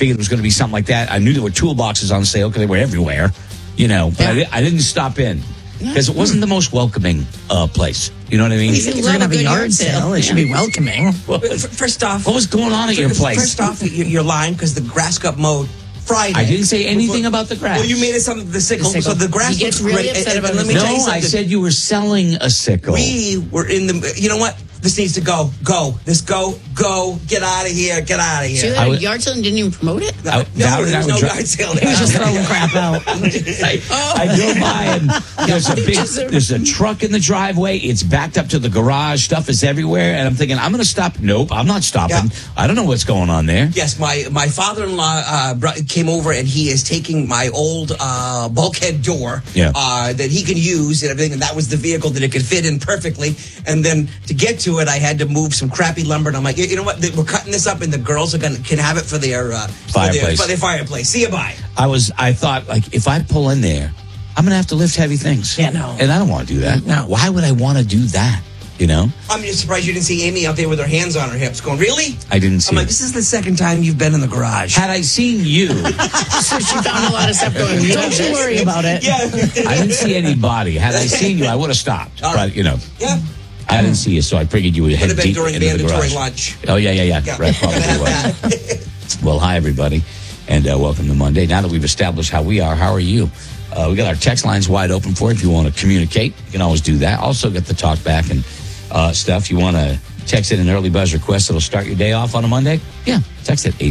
figured it was going to be something like that. I knew there were toolboxes on sale because they were everywhere, but I didn't stop in because it wasn't the most welcoming place. You know what I mean? If you're going to have a yard sale, it should be welcoming. First off, what was going on at your place? First off, you're lying because the grass got mowed Friday. I didn't say anything about the grass. Well, you made it something the sickle. So the grass he gets looks really great. upset about let me No, tell you something. I said you were selling a sickle. We were in the. You know what? This needs to go. Go. This go. Get out of here. Get out of So here. you had a yard sale and didn't even promote it? No, there was no yard sale. He was just throwing crap out. I drove by and there's a truck in the driveway. It's backed up to the garage. Stuff is everywhere. And I'm thinking, I'm going to stop. Nope, I'm not stopping. Yeah. I don't know what's going on there. Yes, my father-in-law came over and he is taking my old bulkhead door that he can use and everything. And that was the vehicle that it could fit in perfectly. And then to get to it, I had to move some crappy lumber. And I'm like, you know what? We're cutting this up, and the girls can have it for their fireplace. For their fireplace. See you, bye. I thought, like, if I pull in there, I'm going to have to lift heavy things. Yeah, no. And I don't want to do that. No. Why would I want to do that? I'm just surprised you didn't see Amy out there with her hands on her hips going, really? I didn't see I'm like, this is the second time you've been in the garage. Had I seen you, So she found a lot of stuff going, don't you worry about it. Yeah. I didn't see anybody. Had I seen you, I would have stopped. All right. But, Yeah. I didn't see you, so I figured you would head Would have been deep during into the mandatory garage. lunch. Oh, yeah. Right, probably Have was. that. Well, hi, everybody, and welcome to Monday. Now that we've established how we are, how are you? We got our text lines wide open for you. If you want to communicate, you can always do that. Also get the talk back and stuff. You want to text in an early buzz request that'll start your day off on a Monday? Yeah, text it,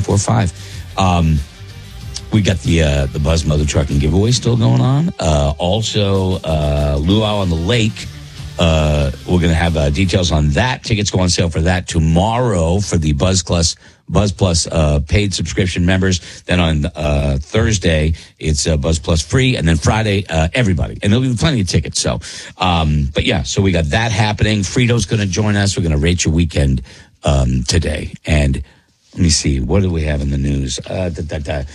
82945. We got the Buzz Mother Trucking giveaway still going on. Also, Luau on the Lake. We're going to have details on that. Tickets go on sale for that tomorrow for the Buzz Plus paid subscription members. Then on Thursday, it's Buzz Plus free. And then Friday, everybody. And there'll be plenty of tickets. So, so we got that happening. Frito's going to join us. We're going to rate your weekend today. And let me see. What do we have in the news? The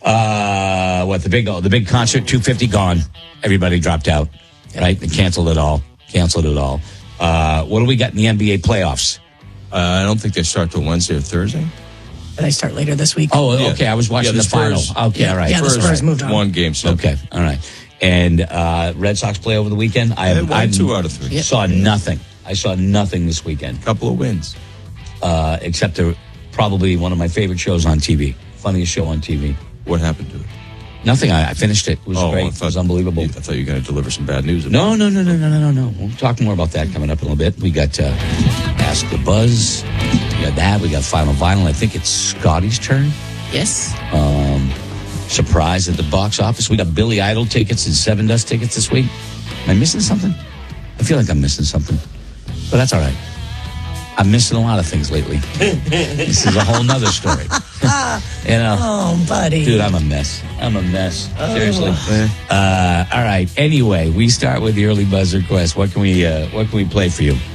big concert, 250 gone. Everybody dropped out, right? They canceled it all. What do we got in the NBA playoffs? I don't think they start till Wednesday or Thursday. They start later this week. Oh, okay. I was watching the final. Okay, all right. Yeah, the Spurs moved on. One game. So. Okay, all right. And Red Sox play over the weekend. I won 2 out of 3. Saw nothing. I saw nothing this weekend. Couple of wins. Except probably one of my favorite shows on TV. Funniest show on TV. What happened to it? Nothing. I finished it. It was great. It was unbelievable. I thought you were going to deliver some bad news. No. We'll talk more about that coming up in a little bit. We got Ask the Buzz. We got that. We got Final Vinyl. I think it's Scotty's turn. Yes. Surprise at the box office. We got Billy Idol tickets and Seven Dust tickets this week. Am I missing something? I feel like I'm missing something. But that's all right. I'm missing a lot of things lately. This is a whole nother story. Oh, buddy. Dude, I'm a mess. Seriously. All right. Anyway, we start with the early buzz request. What can we play for you?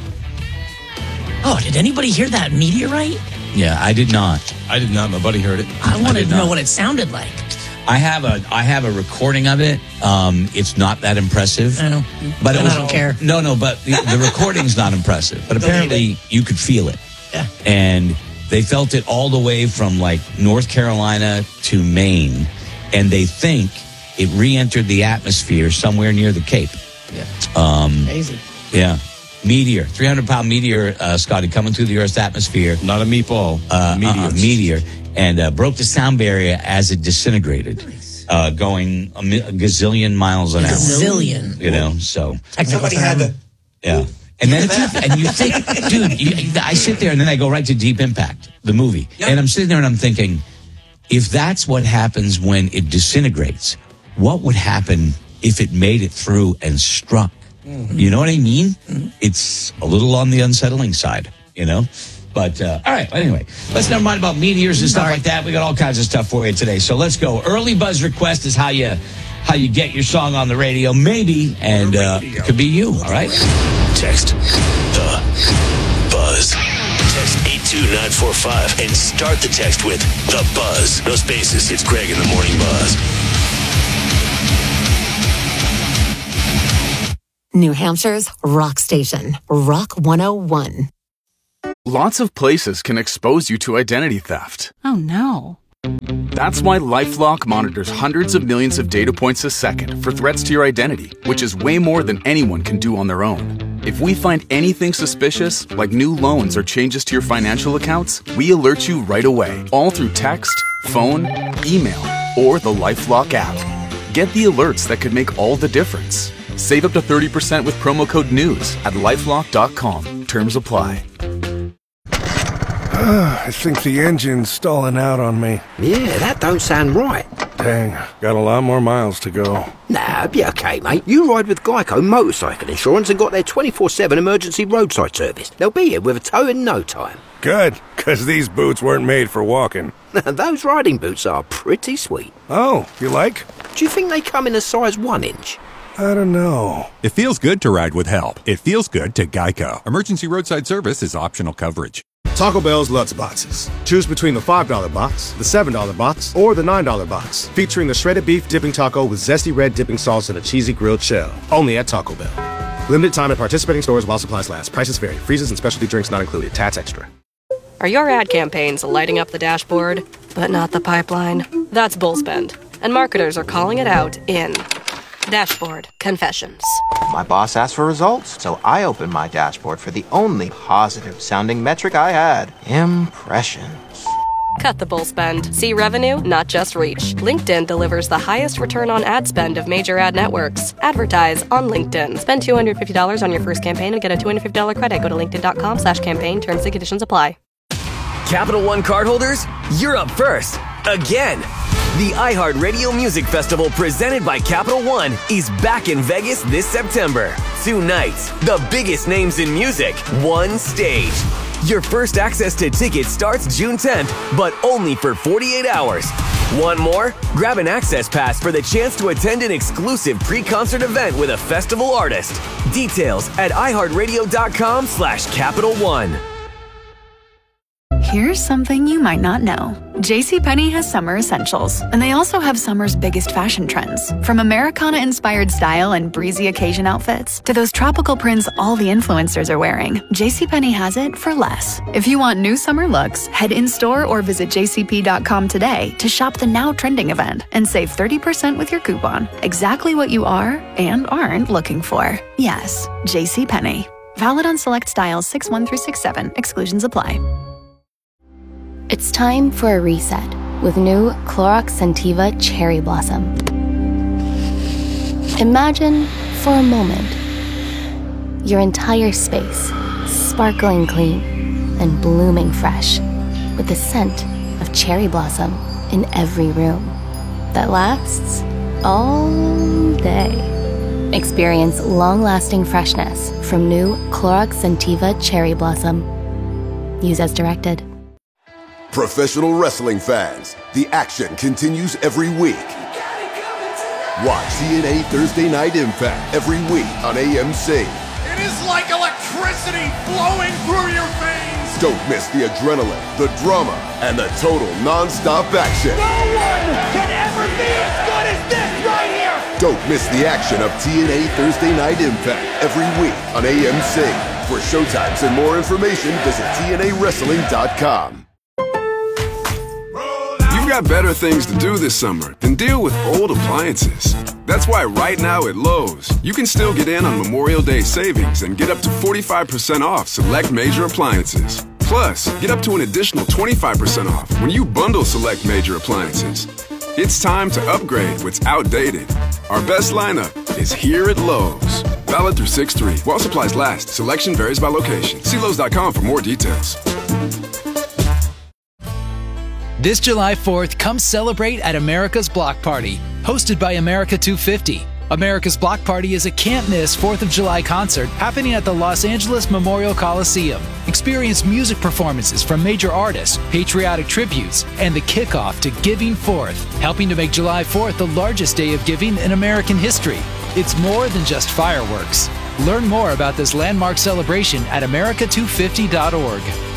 Oh, did anybody hear that meteorite? Yeah, I did not. I did not. My buddy heard it. I wanted to know what it sounded like. I have a recording of it. It's not that impressive. I know. But I don't care. No, but the recording's not impressive. But apparently you could feel it. Yeah. And they felt it all the way from like North Carolina to Maine. And they think it re-entered the atmosphere somewhere near the Cape. Yeah. Crazy. Yeah. Meteor, 300-pound meteor, Scotty, coming through the Earth's atmosphere. Not a meatball. Meteor. And broke the sound barrier as it disintegrated, going a gazillion miles an hour. Gazillion. You know, so. Somebody had to. Yeah. And then you think, dude, I sit there and then I go right to Deep Impact, the movie. Yep. And I'm sitting there and I'm thinking, if that's what happens when it disintegrates, what would happen if it made it through and struck? Mm-hmm. You know what I mean? Mm-hmm. It's a little on the unsettling side, you know? But, all right, anyway, let's never mind about meteors and stuff like that. We got all kinds of stuff for you today. So let's go. Early buzz request is how you get your song on the radio, maybe, and it could be you, all right? Text the buzz. Text 82945 and start the text with the buzz. No spaces. It's Greg in the Morning Buzz. New Hampshire's rock station, Rock 101. Lots of places can expose you to identity theft. Oh, no. That's why LifeLock monitors hundreds of millions of data points a second for threats to your identity, which is way more than anyone can do on their own. If we find anything suspicious, like new loans or changes to your financial accounts, we alert you right away, all through text, phone, email, or the LifeLock app. Get the alerts that could make all the difference. Save up to 30% with promo code NEWS at LifeLock.com. Terms apply. I think the engine's stalling out on me. Yeah, that don't sound right. Dang, got a lot more miles to go. Nah, be okay, mate. You ride with Geico Motorcycle Insurance and got their 24/7 emergency roadside service. They'll be here with a tow in no time. Good, because these boots weren't made for walking. Those riding boots are pretty sweet. Oh, you like? Do you think they come in a size 1 inch? I don't know. It feels good to ride with help. It feels good to Geico. Emergency roadside service is optional coverage. Taco Bell's Lutz Boxes. Choose between the $5 box, the $7 box, or the $9 box, featuring the shredded beef dipping taco with zesty red dipping sauce and a cheesy grilled shell. Only at Taco Bell. Limited time at participating stores while supplies last. Prices vary. Freezes and specialty drinks not included. Tats extra. Are your ad campaigns lighting up the dashboard, but not the pipeline? That's Bullspend. And marketers are calling it out in Dashboard Confessions. My boss asked for results, so I opened my dashboard for the only positive-sounding metric I had. Impressions. Cut the bull spend. See revenue, not just reach. LinkedIn delivers the highest return on ad spend of major ad networks. Advertise on LinkedIn. Spend $250 on your first campaign and get a $250 credit. Go to linkedin.com/campaign. Terms and conditions apply. Capital One cardholders, you're up first. Again. The iHeartRadio Music Festival presented by Capital One is back in Vegas this September. 2 nights, the biggest names in music, one stage. Your first access to tickets starts June 10th, but only for 48 hours. Want more? Grab an access pass for the chance to attend an exclusive pre-concert event with a festival artist. Details at iHeartRadio.com/Capital One. Here's something you might not know. JCPenney has summer essentials, and they also have summer's biggest fashion trends. From Americana-inspired style and breezy occasion outfits to those tropical prints all the influencers are wearing, JCPenney has it for less. If you want new summer looks, head in-store or visit jcp.com today to shop the now trending event and save 30% with your coupon. Exactly what you are and aren't looking for. Yes, JCPenney. Valid on select styles 6-1 through 6-7. Exclusions apply. It's time for a reset with new Clorox Scentiva Cherry Blossom. Imagine, for a moment, your entire space sparkling clean and blooming fresh with the scent of cherry blossom in every room that lasts all day. Experience long-lasting freshness from new Clorox Scentiva Cherry Blossom. Use as directed. Professional wrestling fans, the action continues every week. Watch TNA Thursday Night Impact every week on AMC. It is like electricity flowing through your veins. Don't miss the adrenaline, the drama, and the total non-stop action. No one can ever be as good as this right here. Don't miss the action of TNA Thursday Night Impact every week on AMC. For showtimes and more information, visit TNAWrestling.com. You've got better things to do this summer than deal with old appliances. That's why right now at Lowe's, you can still get in on Memorial Day savings and get up to 45% off select major appliances. Plus, get up to an additional 25% off when you bundle select major appliances. It's time to upgrade what's outdated. Our best lineup is here at Lowe's. Valid through 6/3. While supplies last, selection varies by location. See Lowe's.com for more details. This July 4th, come celebrate at America's Block Party, hosted by America 250. America's Block Party is a can't-miss 4th of July concert happening at the Los Angeles Memorial Coliseum. Experience music performances from major artists, patriotic tributes, and the kickoff to Giving Forth, helping to make July 4th the largest day of giving in American history. It's more than just fireworks. Learn more about this landmark celebration at america250.org.